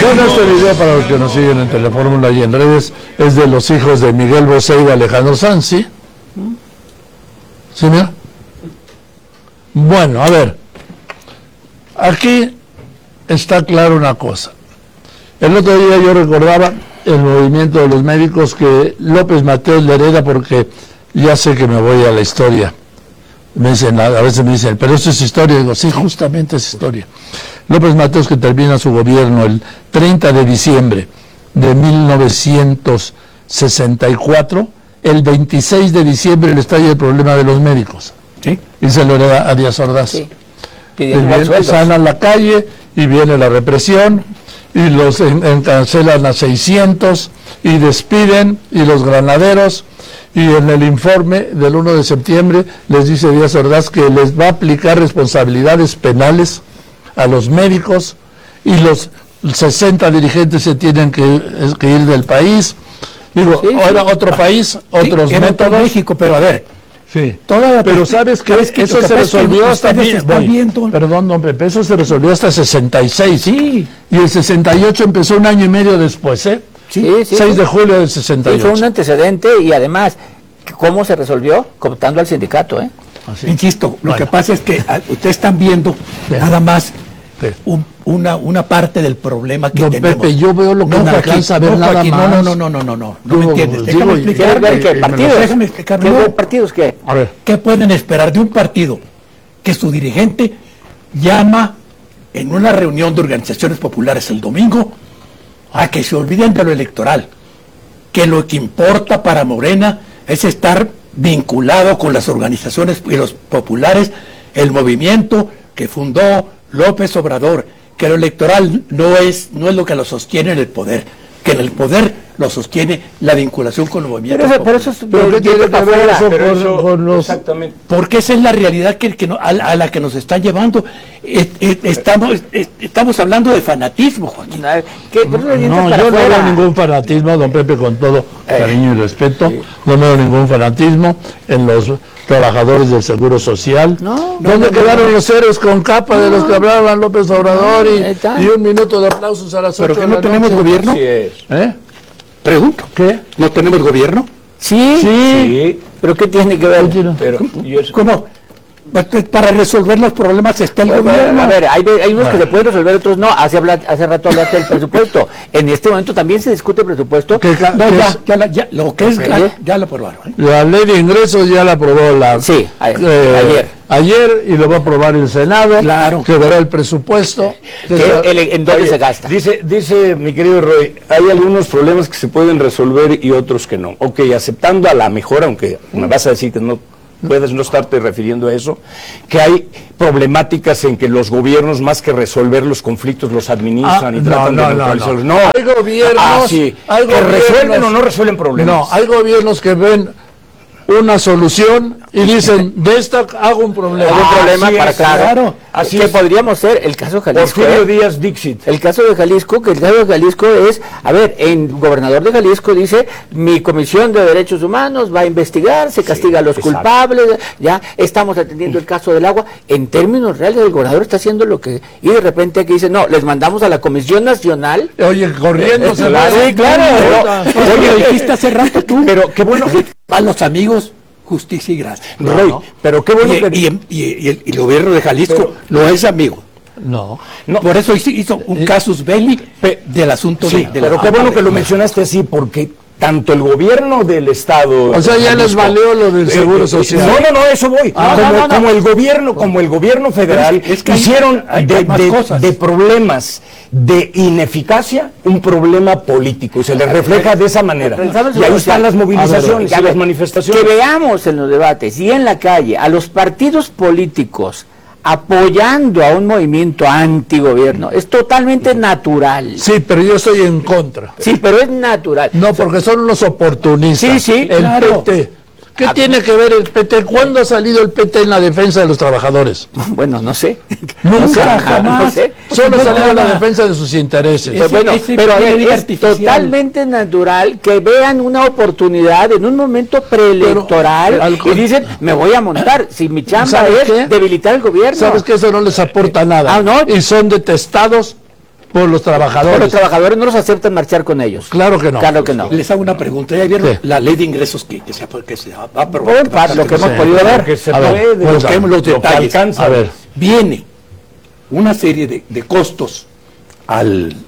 Bueno, este video, para los que nos siguen en Telefórmula y en redes, es de los hijos de Miguel Bosé y Alejandro Sanz, ¿sí? ¿Sí, mira? Bueno, a ver, aquí está claro una cosa. El otro día yo recordaba el movimiento de los médicos que López Mateos le hereda, porque ya sé que me voy a la historia. Me dicen, a veces me dicen, pero eso es historia. Digo, sí, justamente es historia. López Mateos, que termina su gobierno el 30 de diciembre de 1964, el 26 de diciembre le estalla el problema de los médicos. ¿Sí? Y se lo hereda a Díaz Ordaz. Sí. Salen a la calle y viene la represión y los encarcelan a 600 y despiden, y los granaderos, y en el informe del 1 de septiembre les dice Díaz Ordaz que les va a aplicar responsabilidades penales a los médicos, y los 60 dirigentes se tienen que ir del país. Digo, Sí, ahora sí. otro país, otros Sí, métodos. México, pero a ver, Sí. toda Pero ¿sabes qué? es que Eso lo que se pasa es que resolvió hasta ustedes están viendo. Perdón, don Pepe, eso se resolvió hasta 66. Sí. Y el 68 empezó un año y medio después, ¿eh? Sí, sí. 6 de julio del Sí, 68. fue un antecedente, y además, ¿cómo se resolvió? Cooptando al sindicato, ¿eh? Así. Insisto, lo Bueno. que pasa es que ustedes están viendo nada más Sí. una parte del problema que Don tenemos. Pepe, yo veo lo que me Joaquín, alcanza a ver nada Joaquín, más. No Digo, me entiendes. digo, Déjame ¿quieres ¿Quieres ver explicarme. qué partidos? Déjame explicarme. ¿Qué No. partidos qué? A ver. ¿Qué pueden esperar de un partido que su dirigente llama en una reunión de organizaciones populares el domingo a que se olviden de lo electoral? Que lo que importa para Morena es estar vinculado con las organizaciones y los populares, el movimiento que fundó López Obrador, que lo electoral no es lo que lo sostiene en el poder, que en el poder lo sostiene la vinculación con los movimientos Pero eso es ¿Pero qué tiene que ver eso Pero eso, con los... exactamente. porque esa es la realidad a la que nos están llevando. Estamos hablando de fanatismo, Joaquín. No, yo no veo ningún fanatismo, don Pepe, con todo cariño y respeto. No veo ningún fanatismo en los trabajadores del Seguro Social. ¿Dónde quedaron los héroes con capa de los que hablaban López Obrador y un minuto de aplausos a las 8 ¿Pero de que la no tenemos noche? gobierno? Sí es. ¿Eh? Pregunto. ¿Qué? ¿No tenemos gobierno? Sí, Sí, pero ¿qué tiene que ver? pero y eso- ¿Cómo? Para resolver los problemas está el gobierno. A ver, hay unos que se pueden resolver, otros no. Hace rato hablaste del presupuesto. En este momento también se discute el presupuesto. ¿Qué ca- No, qué ya, es? lo que es, ¿Eh? ya lo aprobaron. ¿eh? La ley de ingresos ya la aprobó Sí, ayer, y lo va a aprobar el Senado. Claro. Que verá el presupuesto. ¿En dónde Oye, se gasta? Dice mi querido Roy, hay algunos problemas que se pueden resolver y otros que no. Ok, aceptando a la mejor, aunque me vas a decir que no puedes no estarte refiriendo a eso, que hay problemáticas en que los gobiernos, más que resolver los conflictos, los administran y tratan de neutralizarlos. No, Hay gobiernos, sí, hay que resuelven gobiernos- o no resuelven problemas. No, hay gobiernos que ven una solución y dicen, de esta hago un problema. Hay un problema así para es, claro. así que es. podríamos ser el caso de Jalisco. Porfirio Díaz Dixit. El caso de Jalisco, que el caso de Jalisco es, a ver, el gobernador de Jalisco dice, mi Comisión de Derechos Humanos va a investigar, se castiga a los exacto. culpables, ya estamos atendiendo el caso del agua. En términos reales, el gobernador está haciendo lo que, y de repente aquí dice, no, les mandamos a la Comisión Nacional. Oye, corriendo se va. Sí, claro. Oye, dijiste hace rato tú. Pero qué bueno que A los amigos, justicia y gracia. Roy, pero qué bueno que Y el gobierno de Jalisco no es amigo. No. no, Por eso hizo un casus belli del asunto sí, de pero la qué bueno que lo de- mencionaste así, porque tanto el gobierno del estado, O sea, ya les Jalisco, valió lo del Seguro Social. No, eso voy. Como el gobierno federal Es que hicieron hay más cosas. de problemas de ineficacia un problema político y se les refleja de esa manera. Pero ¿sabes Y lo ahí que- están las movilizaciones A y ver, las manifestaciones. Que veamos en los debates y en la calle a los partidos políticos apoyando a un movimiento antigobierno es totalmente natural. Sí, pero yo estoy en contra. Sí, pero es natural. No, porque son unos oportunistas. Sí, sí, el claro. PT. ¿Qué tiene que ver el PT? ¿Cuándo ha salido el PT en la defensa de los trabajadores? Bueno, no sé. Nunca, No sé, jamás. no sé. Solo No, salió en la nada. defensa de sus intereses. Pues bueno, ese pero a ver, piel es artificial. totalmente natural que vean una oportunidad en un momento preelectoral Pero, y dicen, me voy a montar. Si mi chamba ¿sabes es qué? debilitar el gobierno. ¿Sabes que eso no les aporta nada? Ah, ¿no? Y son detestados por los trabajadores. Pero los trabajadores no los aceptan marchar con ellos. Claro que no. Claro que no. Les hago una pregunta. ¿Ya vieron Sí. la ley de ingresos que se va a aprobar? Por parte, lo que hemos podido ver. Que se A ver, puede, pues, busquemos los lo que detalles. alcanza. A ver. Viene una serie de costos a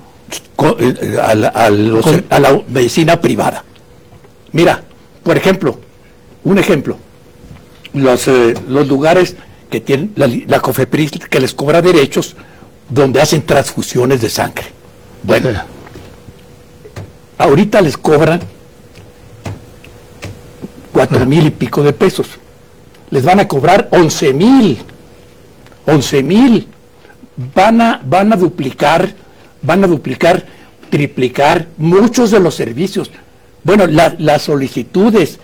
la medicina privada. Mira, por ejemplo, un ejemplo, los lugares que tienen la COFEPRIS, que les cobra derechos donde hacen transfusiones de sangre. Bueno, ahorita les cobran 4,000 y pico de pesos. Les van a cobrar 11,000. Van a duplicar, triplicar muchos de los servicios. Bueno, las solicitudes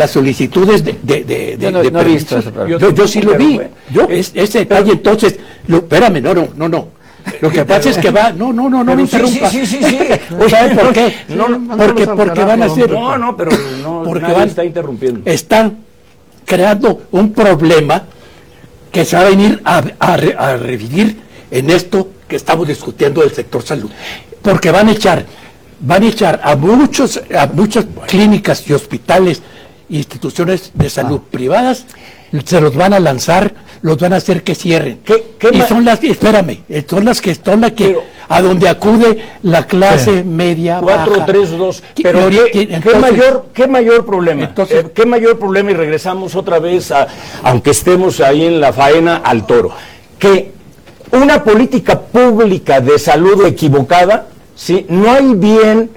de Yo no he permisos. visto eso, pero- Yo sí lo vi. Ese detalle, entonces, espérame, no. Lo que pasa es que no me interrumpa. Sí. ¿Saben por qué? Porque van a hacer. No, pero no, Porque nadie está interrumpiendo. Están creando un problema que se va a venir a revivir en esto que estamos discutiendo del sector salud. Porque van a echar a muchas clínicas y hospitales, instituciones de salud privadas, se los van a lanzar, los van a hacer que cierren. Y son las que a donde acude la clase media 4-3-2. Pero ¿qué mayor problema? Entonces, ¿Qué mayor problema? Y regresamos otra vez, aunque estemos ahí en la faena, al toro. Que una política pública de salud equivocada, ¿sí? No hay bien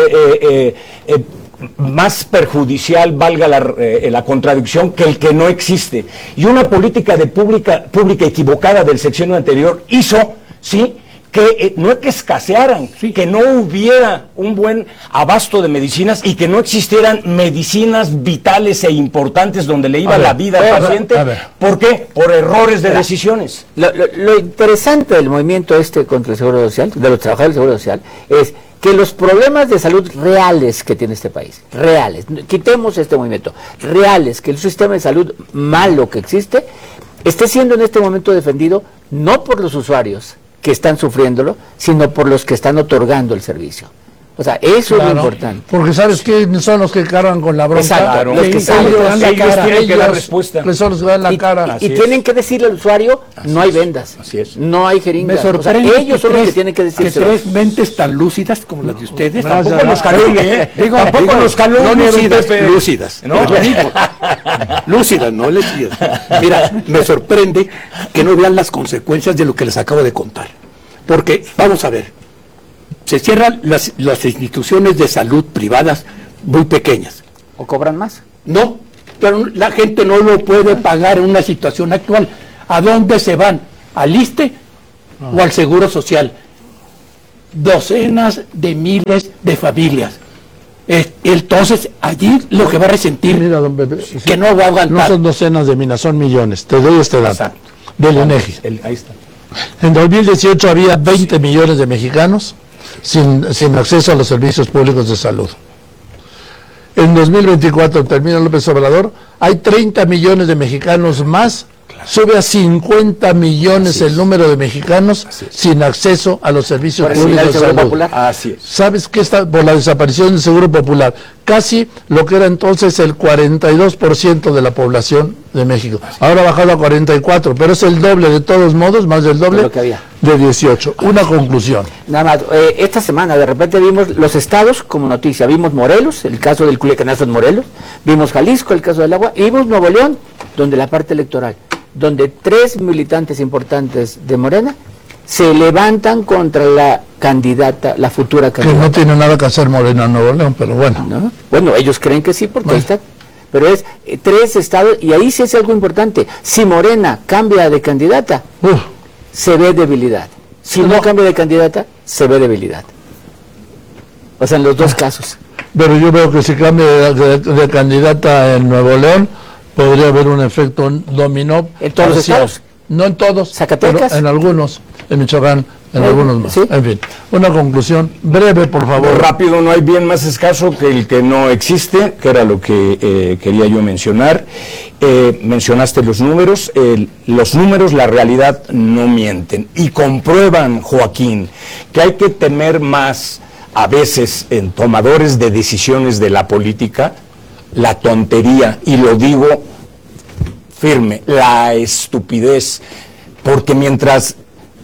más perjudicial, valga la contradicción, que el que no existe. Y una política pública equivocada del sexenio anterior hizo, ¿sí?, que no es que escasearan, que no hubiera un buen abasto de medicinas y que no existieran medicinas vitales e importantes donde le iba la vida al paciente. ¿Por qué? Por errores de decisiones. Lo interesante del movimiento contra el Seguro Social, de los trabajadores del Seguro Social, es que los problemas de salud reales que tiene este país, reales, quitemos este movimiento, reales, que el sistema de salud malo que existe, esté siendo en este momento defendido no por los usuarios que están sufriéndolo, sino por los que están otorgando el servicio. O sea, eso es lo importante. Porque ¿sabes qué? Son los que cargan con la bronca. Exacto, los que dan la ellos cara. tienen que dar respuesta. Son los que dan la cara. Y tienen que decirle al usuario, no hay vendas, Así es. no hay jeringas. me sorprende O sea, ellos son los que tienen que que decírselo. tres mentes tan lúcidas como las de ustedes Tampoco nos calumnie, tampoco nos calumnie, no lúcidas, Pepe. lúcidas, ¿No? es lo mismo. Lúcidas, no lúcidas. Mira, me sorprende que no vean las consecuencias de lo que les acabo de contar, porque vamos a ver, se cierran las instituciones de salud privadas muy pequeñas. ¿O cobran más? No, pero la gente no lo puede pagar en una situación actual. ¿A dónde se van? ¿Al ISSSTE o al Seguro Social? Docenas de miles de familias. Entonces, allí lo que va a resentir, Mira, don Pepe, que no va a no aguantar. son docenas de minas, son millones. Te doy este dato Exacto. del INEGI. Ahí está. En 2018 había 20 millones de mexicanos sin acceso a los servicios públicos de salud. En 2024, termina López Obrador, hay 30 millones de mexicanos más, sube a 50 millones el número de mexicanos sin acceso a los servicios Por eliminar públicos el de Seguro salud. Popular. Así es. ¿Sabes qué está por la desaparición del Seguro Popular? Casi lo que era entonces el 42% de la población de México. Ahora ha bajado a 44%, pero es el doble de todos modos, más del doble De lo que había. de 18. Una conclusión. Nada más, esta semana de repente vimos los estados como noticia. Vimos Morelos, el caso del Culiacanazo en Morelos, vimos Jalisco, el caso del agua, y vimos Nuevo León, donde la parte electoral, donde 3 militantes importantes de Morena se levantan contra la candidata, la futura Que candidata. no tiene nada que hacer Morena en Nuevo León, pero bueno. ¿No? Bueno, ellos creen que sí, porque ahí Bueno. está. Pero es 3 estados, y ahí sí es algo importante. Si Morena cambia de candidata, se ve debilidad. Si no cambia de candidata, se ve debilidad. O sea, en los dos casos. Pero yo veo que si cambia de candidata en Nuevo León, podría haber un efecto dominó. ¿En todos los parcial. estados? No en todos, ¿Zacatecas? pero en algunos. en Michoacán, en algunos más. ¿Sí? En fin, una conclusión breve, por favor. Rápido, no hay bien más escaso que el que no existe, que era lo que quería yo mencionar. Mencionaste los números, la realidad no mienten y comprueban, Joaquín, que hay que temer más a veces en tomadores de decisiones de la política, la tontería, y lo digo firme, la estupidez, porque mientras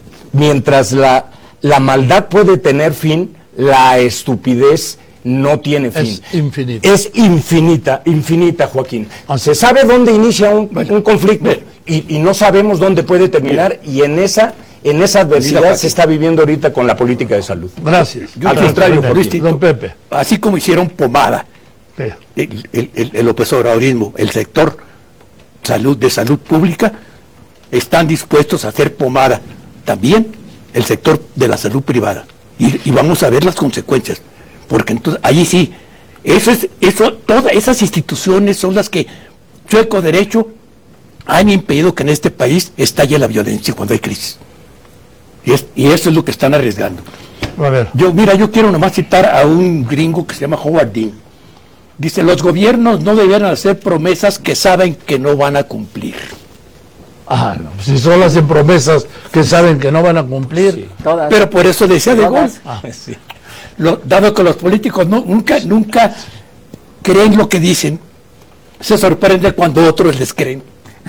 la maldad puede tener fin, la estupidez no tiene fin. Es infinita. Es infinita, Joaquín. Se sabe dónde inicia un conflicto y no sabemos dónde puede terminar, y en esa adversidad se está viviendo ahorita con la política de salud. Gracias. Al contrario, Joaquín. Don Pepe. Así como hicieron pomada el López Obradorismo, el sector de salud pública, están dispuestos a hacer pomada también el sector de la salud privada, y vamos a ver las consecuencias, porque entonces allí sí, todas esas instituciones son las que, chueco derecho, han impedido que en este país estalle la violencia cuando hay crisis, y eso es lo que están arriesgando. A ver. Yo quiero nomás citar a un gringo que se llama Howard Dean. Dice: los gobiernos no debieran hacer promesas que saben que no van a cumplir. No, si solo hacen promesas que saben que no van a cumplir. Sí, todas. Pero por eso decía De Gaulle, Sí. dado que los políticos nunca creen lo que dicen, se sorprende cuando otros les creen.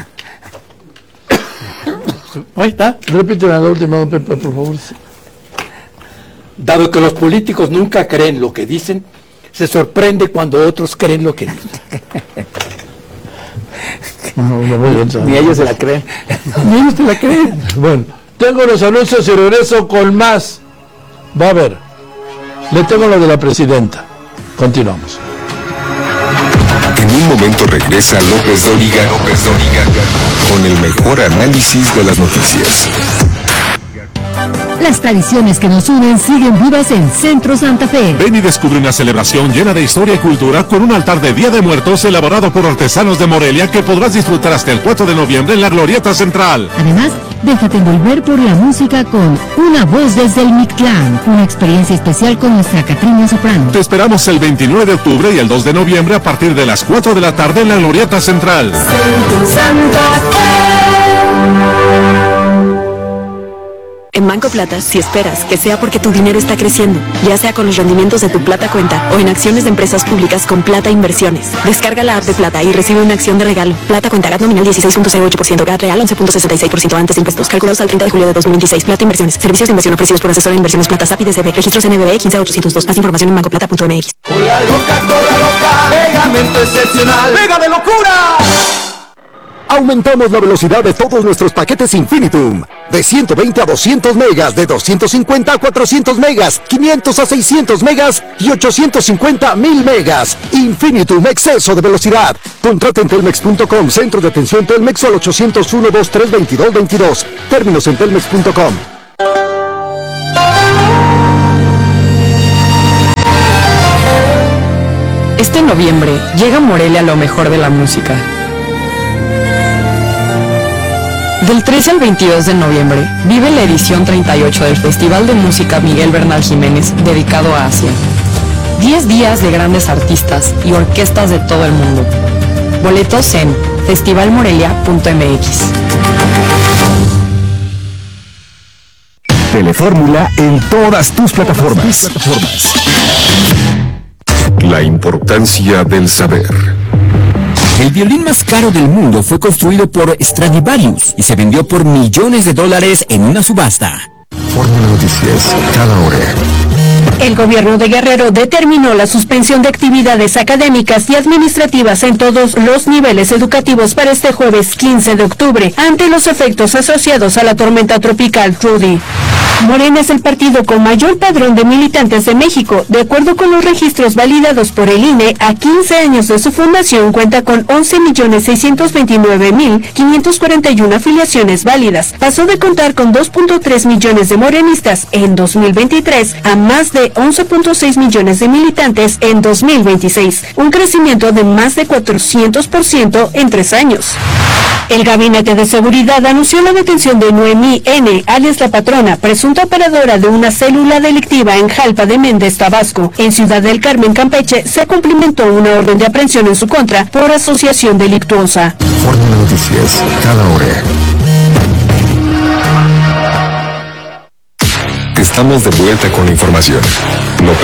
Ahí está. Repíteme la última, don Pepe, por favor. Dado que los políticos nunca creen lo que dicen, se sorprende cuando otros creen lo que dicen. Ni ellos se la creen. Ni ellos se la creen. Bueno, tengo los anuncios y regreso con más. Va a ver. Le tengo lo de la presidenta. Continuamos. En un momento regresa López Dóriga con el mejor análisis de las noticias. Las tradiciones que nos unen siguen vivas en Centro Santa Fe. Ven y descubre una celebración llena de historia y cultura con un altar de Día de Muertos elaborado por artesanos de Morelia que podrás disfrutar hasta el 4 de noviembre en la Glorieta Central. Además, déjate envolver por la música con Una Voz desde el Mictlán, una experiencia especial con nuestra Catrina Soprano. Te esperamos el 29 de octubre y el 2 de noviembre a partir de las 4 de la tarde en la Glorieta Central. Centro Santa Fe. En Banco Plata, si esperas que sea porque tu dinero está creciendo, ya sea con los rendimientos de tu Plata Cuenta o en acciones de empresas públicas con Plata Inversiones, descarga la app de Plata y recibe una acción de regalo. Plata Cuenta, GAT nominal 16.08%, GAT real 11.66% antes de impuestos, calculados al 30 de julio de 2026. Plata Inversiones, servicios de inversión ofrecidos por asesor de inversiones Plata SAP y DCB, registros NBB 15802. Más información en bancoplata.mx. Hola loca, Megamente excepcional, mega de locura. Aumentamos la velocidad de todos nuestros paquetes Infinitum. De 120 a 200 megas, de 250 a 400 megas, 500 a 600 megas y 850 a 1000 megas. Infinitum, exceso de velocidad. Contrata en telmex.com, centro de atención Telmex al 801-2322-22. Términos en telmex.com. Este noviembre llega a Morelia lo mejor de la música. Del 13 al 22 de noviembre, vive la edición 38 del Festival de Música Miguel Bernal Jiménez, dedicado a Asia. 10 días de grandes artistas y orquestas de todo el mundo. Boletos en festivalmorelia.mx. Telefórmula en todas tus plataformas. La importancia del saber. El violín más caro del mundo fue construido por Stradivarius y se vendió por millones de dólares en una subasta. Fórmula Noticias, cada hora. El gobierno de Guerrero determinó la suspensión de actividades académicas y administrativas en todos los niveles educativos para este jueves 15 de octubre, ante los efectos asociados a la tormenta tropical Rudy. Morena es el partido con mayor padrón de militantes de México. De acuerdo con los registros validados por el INE, a 15 años de su fundación cuenta con 11.629.541 afiliaciones válidas. Pasó de contar con 2.3 millones de morenistas en 2023 a más de de 11.6 millones de militantes en 2026, un crecimiento de más de 400% en 3 años. El Gabinete de Seguridad anunció la detención de Noemí N., alias La Patrona, presunta operadora de una célula delictiva en Jalpa de Méndez, Tabasco. En Ciudad del Carmen, Campeche, se cumplimentó una orden de aprehensión en su contra por asociación delictuosa. Fórmula Noticias, cada hora. Estamos de vuelta con la información.